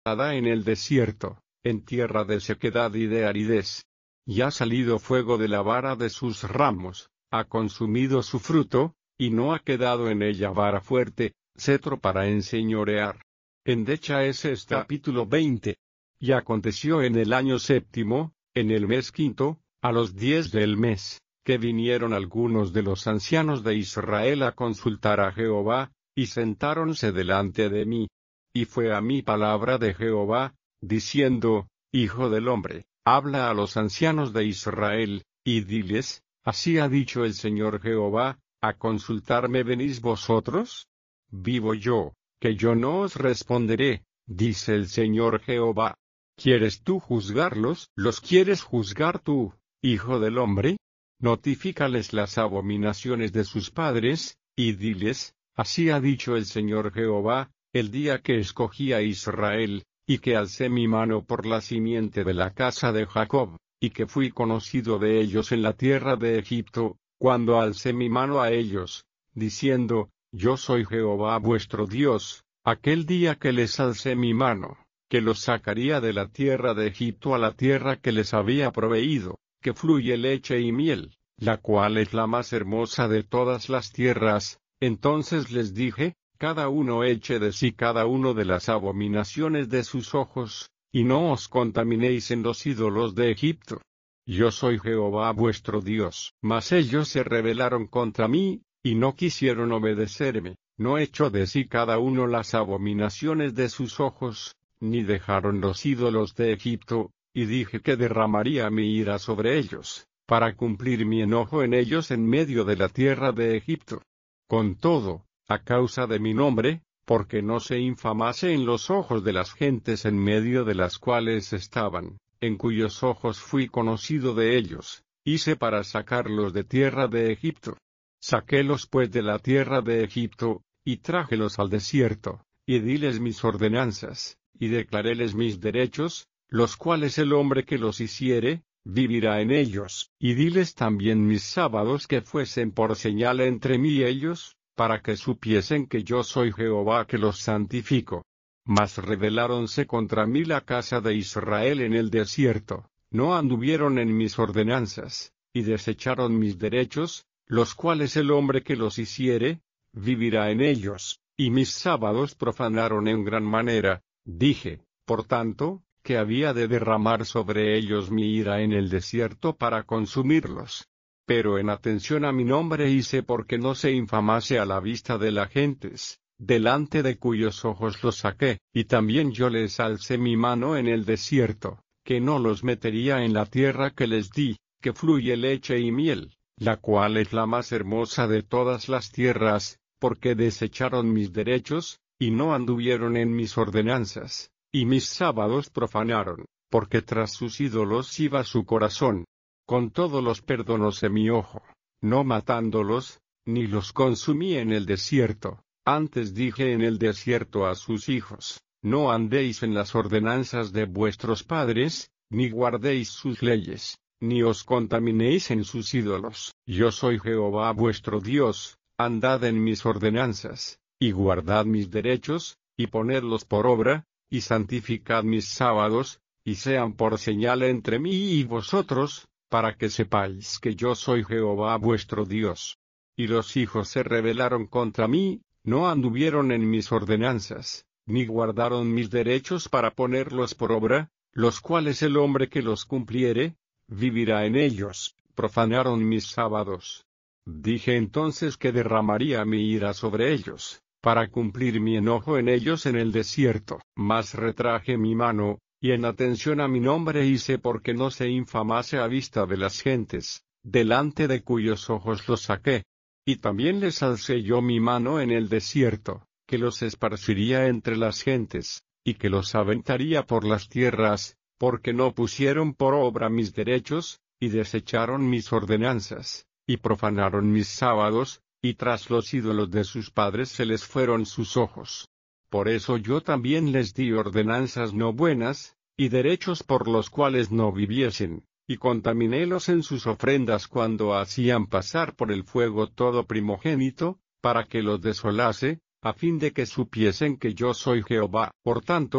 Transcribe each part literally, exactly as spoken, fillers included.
en el desierto, en tierra de sequedad y de aridez. Y ha salido fuego de la vara de sus ramos, ha consumido su fruto, y no ha quedado en ella vara fuerte, cetro para enseñorear. Endecha es esta. Capítulo veinte. Y aconteció en el año séptimo, en el mes quinto, a los diez del mes, que vinieron algunos de los ancianos de Israel a consultar a Jehová, y sentáronse delante de mí. Y fue a mí palabra de Jehová, diciendo, Hijo del hombre, habla a los ancianos de Israel, y diles, así ha dicho el Señor Jehová, ¿a consultarme venís vosotros? Vivo yo, que yo no os responderé, dice el Señor Jehová. ¿Quieres tú juzgarlos? ¿Los quieres juzgar tú, hijo del hombre? Notifícales las abominaciones de sus padres, y diles, así ha dicho el Señor Jehová, el día que escogí a Israel, y que alcé mi mano por la simiente de la casa de Jacob, y que fui conocido de ellos en la tierra de Egipto, cuando alcé mi mano a ellos, diciendo, yo soy Jehová vuestro Dios, aquel día que les alcé mi mano, que los sacaría de la tierra de Egipto a la tierra que les había proveído, que fluye leche y miel, la cual es la más hermosa de todas las tierras. Entonces les dije, cada uno eche de sí cada uno de las abominaciones de sus ojos, y no os contaminéis en los ídolos de Egipto. Yo soy Jehová vuestro Dios. Mas ellos se rebelaron contra mí, y no quisieron obedecerme, no echó de sí cada uno las abominaciones de sus ojos, ni dejaron los ídolos de Egipto, y dije que derramaría mi ira sobre ellos, para cumplir mi enojo en ellos en medio de la tierra de Egipto. Con todo, a causa de mi nombre, porque no se infamase en los ojos de las gentes en medio de las cuales estaban, en cuyos ojos fui conocido de ellos, hice para sacarlos de tierra de Egipto. Saquélos pues de la tierra de Egipto, y trájelos al desierto, y diles mis ordenanzas, y declaréles mis derechos, los cuales el hombre que los hiciere, vivirá en ellos, y diles también mis sábados que fuesen por señal entre mí y ellos, para que supiesen que yo soy Jehová que los santifico. Mas rebeláronse contra mí la casa de Israel en el desierto, no anduvieron en mis ordenanzas, y desecharon mis derechos, los cuales el hombre que los hiciere, vivirá en ellos, y mis sábados profanaron en gran manera. Dije, por tanto, que había de derramar sobre ellos mi ira en el desierto para consumirlos. Pero en atención a mi nombre hice porque no se infamase a la vista de las gentes, delante de cuyos ojos los saqué, y también yo les alcé mi mano en el desierto, que no los metería en la tierra que les di, que fluye leche y miel, la cual es la más hermosa de todas las tierras, porque desecharon mis derechos, y no anduvieron en mis ordenanzas, y mis sábados profanaron, porque tras sus ídolos iba su corazón. Con todo los perdonóse mi ojo, no matándolos, ni los consumí en el desierto. Antes dije en el desierto a sus hijos, no andéis en las ordenanzas de vuestros padres, ni guardéis sus leyes, ni os contaminéis en sus ídolos. Yo soy Jehová vuestro Dios, andad en mis ordenanzas, y guardad mis derechos, y ponedlos por obra, y santificad mis sábados, y sean por señal entre mí y vosotros, para que sepáis que yo soy Jehová vuestro Dios. Y los hijos se rebelaron contra mí, no anduvieron en mis ordenanzas, ni guardaron mis derechos para ponerlos por obra, los cuales el hombre que los cumpliere, vivirá en ellos. Profanaron mis sábados. Dije entonces que derramaría mi ira sobre ellos, para cumplir mi enojo en ellos en el desierto. Mas retraje mi mano, y en atención a mi nombre hice porque no se infamase a vista de las gentes, delante de cuyos ojos los saqué. Y también les alcé yo mi mano en el desierto, que los esparciría entre las gentes, y que los aventaría por las tierras, porque no pusieron por obra mis derechos, y desecharon mis ordenanzas, y profanaron mis sábados, y tras los ídolos de sus padres se les fueron sus ojos. Por eso yo también les di ordenanzas no buenas, y derechos por los cuales no viviesen, y contaminélos en sus ofrendas cuando hacían pasar por el fuego todo primogénito, para que los desolase, a fin de que supiesen que yo soy Jehová. Por tanto,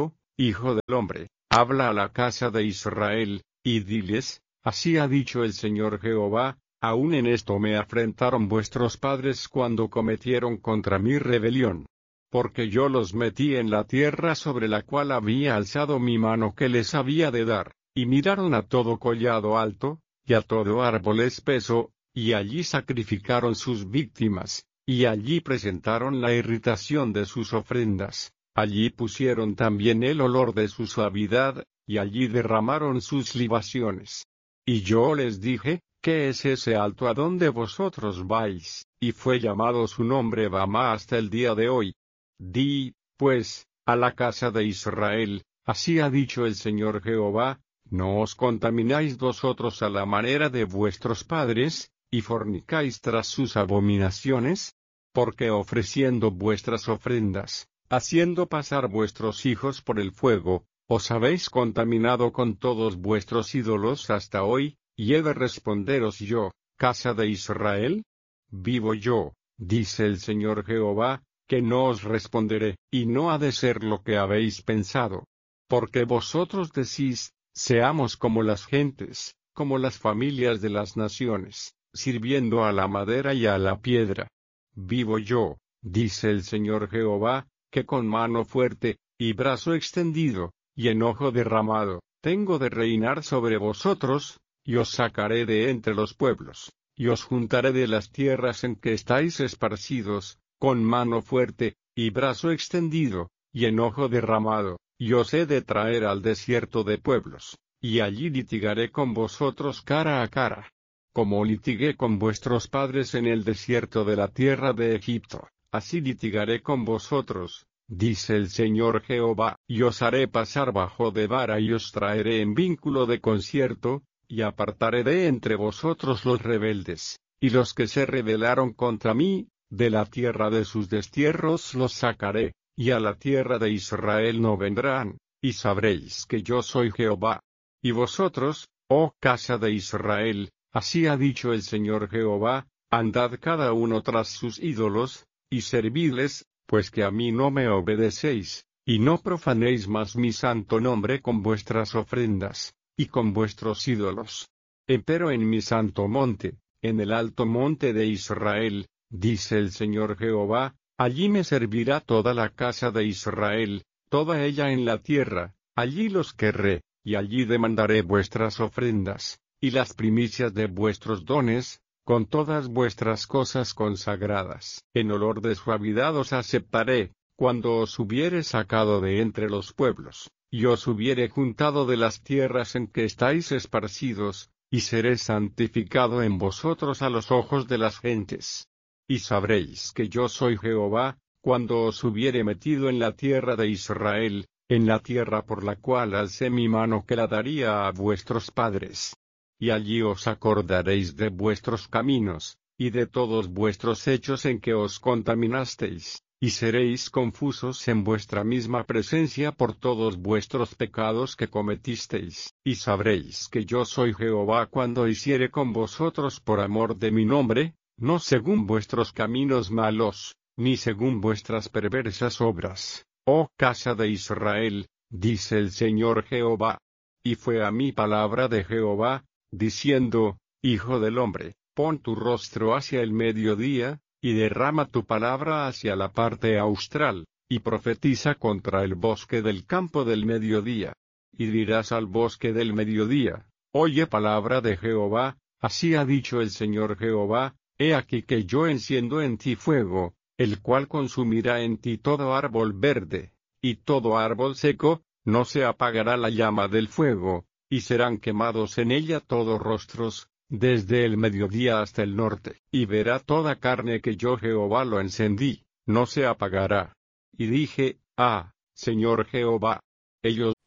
hijo del hombre, habla a la casa de Israel, y diles, así ha dicho el Señor Jehová, aún en esto me afrentaron vuestros padres cuando cometieron contra mí rebelión. Porque yo los metí en la tierra sobre la cual había alzado mi mano que les había de dar, y miraron a todo collado alto, y a todo árbol espeso, y allí sacrificaron sus víctimas, y allí presentaron la irritación de sus ofrendas, allí pusieron también el olor de su suavidad, y allí derramaron sus libaciones. Y yo les dije, ¿qué es ese alto a donde vosotros vais? Y fue llamado su nombre Bamá hasta el día de hoy. Di, pues, a la casa de Israel, así ha dicho el Señor Jehová, no os contamináis vosotros a la manera de vuestros padres, y fornicáis tras sus abominaciones, porque ofreciendo vuestras ofrendas, haciendo pasar vuestros hijos por el fuego, os habéis contaminado con todos vuestros ídolos hasta hoy, y he de responderos yo, casa de Israel, vivo yo, dice el Señor Jehová, que no os responderé, y no ha de ser lo que habéis pensado. Porque vosotros decís, seamos como las gentes, como las familias de las naciones, sirviendo a la madera y a la piedra. Vivo yo, dice el Señor Jehová, que con mano fuerte, y brazo extendido, y enojo derramado, tengo de reinar sobre vosotros, y os sacaré de entre los pueblos, y os juntaré de las tierras en que estáis esparcidos, con mano fuerte, y brazo extendido, y enojo derramado, y os he de traer al desierto de pueblos, y allí litigaré con vosotros cara a cara. Como litigué con vuestros padres en el desierto de la tierra de Egipto, así litigaré con vosotros, dice el Señor Jehová, y os haré pasar bajo de vara y os traeré en vínculo de concierto, y apartaré de entre vosotros los rebeldes, y los que se rebelaron contra mí, de la tierra de sus destierros los sacaré, y a la tierra de Israel no vendrán, y sabréis que yo soy Jehová. Y vosotros, oh casa de Israel, así ha dicho el Señor Jehová, andad cada uno tras sus ídolos, y servidles, pues que a mí no me obedecéis, y no profanéis más mi santo nombre con vuestras ofrendas, y con vuestros ídolos. Empero en mi santo monte, en el alto monte de Israel, dice el Señor Jehová, allí me servirá toda la casa de Israel, toda ella en la tierra, allí los querré, y allí demandaré vuestras ofrendas, y las primicias de vuestros dones, con todas vuestras cosas consagradas. En olor de suavidad os aceptaré, cuando os hubiere sacado de entre los pueblos, y os hubiere juntado de las tierras en que estáis esparcidos, y seré santificado en vosotros a los ojos de las gentes. Y sabréis que yo soy Jehová, cuando os hubiere metido en la tierra de Israel, en la tierra por la cual alcé mi mano que la daría a vuestros padres. Y allí os acordaréis de vuestros caminos, y de todos vuestros hechos en que os contaminasteis, y seréis confusos en vuestra misma presencia por todos vuestros pecados que cometisteis, y sabréis que yo soy Jehová cuando hiciere con vosotros por amor de mi nombre, no según vuestros caminos malos, ni según vuestras perversas obras, oh casa de Israel, dice el Señor Jehová. Y fue a mí palabra de Jehová, diciendo, Hijo del hombre, pon tu rostro hacia el mediodía, y derrama tu palabra hacia la parte austral, y profetiza contra el bosque del campo del mediodía. Y dirás al bosque del mediodía, oye palabra de Jehová, así ha dicho el Señor Jehová, he aquí que yo enciendo en ti fuego, el cual consumirá en ti todo árbol verde, y todo árbol seco, no se apagará la llama del fuego, y serán quemados en ella todos rostros, desde el mediodía hasta el norte, y verá toda carne que yo Jehová lo encendí, no se apagará. Y dije, ah, Señor Jehová, ellos